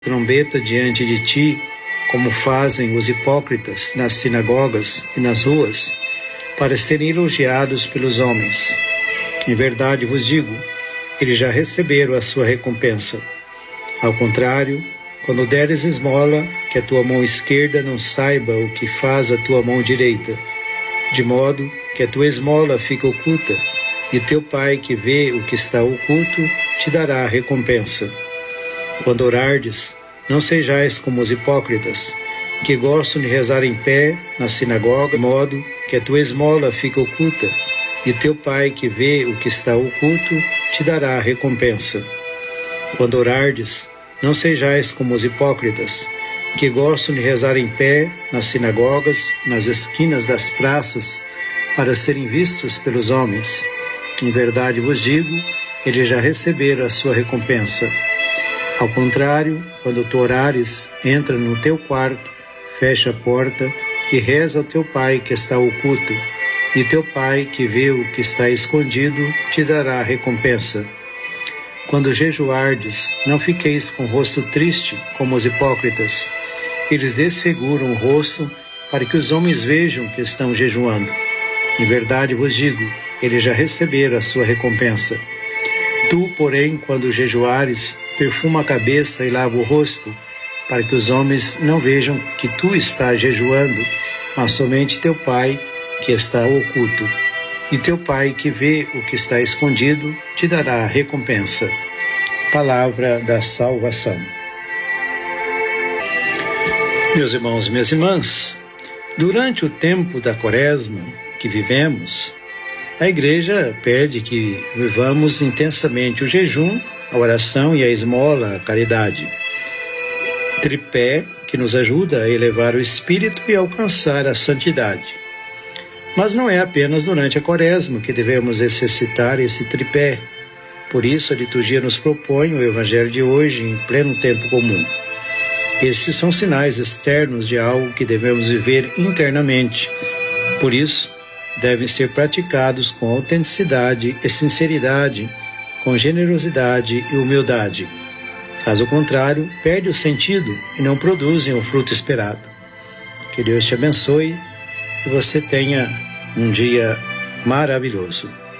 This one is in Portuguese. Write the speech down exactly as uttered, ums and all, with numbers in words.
trombeta diante de ti, como fazem os hipócritas nas sinagogas e nas ruas, para serem elogiados pelos homens. Em verdade vos digo, eles já receberam a sua recompensa. Ao contrário, quando deres esmola, que a tua mão esquerda não saiba o que faz a tua mão direita, de modo que a tua esmola fica oculta, e teu Pai que vê o que está oculto te dará a recompensa. Quando orardes, não sejais como os hipócritas, que gostam de rezar em pé na sinagoga, de modo que a tua esmola fica oculta, e teu Pai que vê o que está oculto te dará a recompensa. Quando orardes, não sejais como os hipócritas, que gostam de rezar em pé nas sinagogas, nas esquinas das praças, para serem vistos pelos homens. Em verdade vos digo, eles já receberam a sua recompensa. Ao contrário, quando tu orares, entra no teu quarto, fecha a porta e reza ao teu Pai que está oculto, e teu Pai que vê o que está escondido te dará a recompensa. Quando jejuardes, não fiqueis com o rosto triste, como os hipócritas. Eles desfiguram o rosto para que os homens vejam que estão jejuando. Em verdade vos digo, eles já receberam a sua recompensa. Tu, porém, quando jejuares, perfuma a cabeça e lava o rosto, para que os homens não vejam que tu estás jejuando, mas somente teu Pai, que está oculto. E teu Pai, que vê o que está escondido, te dará a recompensa. Palavra da salvação. Meus irmãos e minhas irmãs, durante o tempo da Quaresma que vivemos, a Igreja pede que vivamos intensamente o jejum, a oração e a esmola, a caridade. Tripé que nos ajuda a elevar o espírito e alcançar a santidade. Mas não é apenas durante a Quaresma que devemos exercitar esse tripé. Por isso a liturgia nos propõe o Evangelho de hoje em pleno tempo comum. Esses são sinais externos de algo que devemos viver internamente. Por isso, devem ser praticados com autenticidade e sinceridade, com generosidade e humildade. Caso contrário, perde o sentido e não produzem o fruto esperado. Que Deus te abençoe e você tenha um dia maravilhoso.